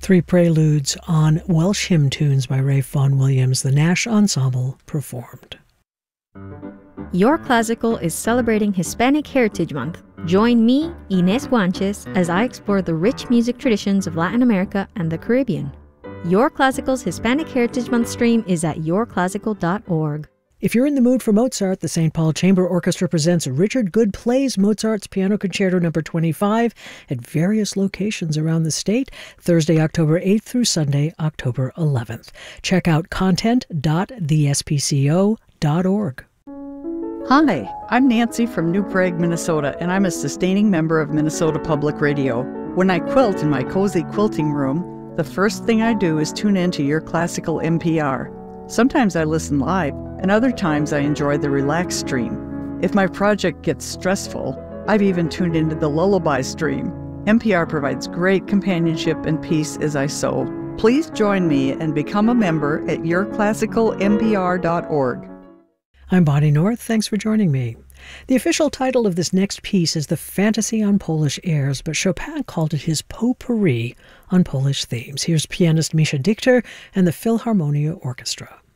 Three preludes on Welsh hymn tunes by Ralph Vaughan Williams, the Nash Ensemble performed. Your Classical is celebrating Hispanic Heritage Month. Join me, Inés Guanches, as I explore the rich music traditions of Latin America and the Caribbean. Your Classical's Hispanic Heritage Month stream is at yourclassical.org. If you're in the mood for Mozart, the St. Paul Chamber Orchestra presents Richard Good Plays Mozart's Piano Concerto No. 25 at various locations around the state, Thursday, October 8th through Sunday, October 11th. Check out content.thespco.org. Hi, I'm Nancy from New Prague, Minnesota, and I'm a sustaining member of Minnesota Public Radio. When I quilt in my cozy quilting room, the first thing I do is tune into Your Classical NPR. Sometimes I listen live, and other times I enjoy the relaxed stream. If my project gets stressful, I've even tuned into the lullaby stream. NPR provides great companionship and peace as I sew. Please join me and become a member at yourclassicalnpr.org. I'm Bonnie North. Thanks for joining me. The official title of this next piece is The Fantasy on Polish Airs, but Chopin called it his potpourri on Polish themes. Here's pianist Misha Dichter and the Philharmonia Orchestra.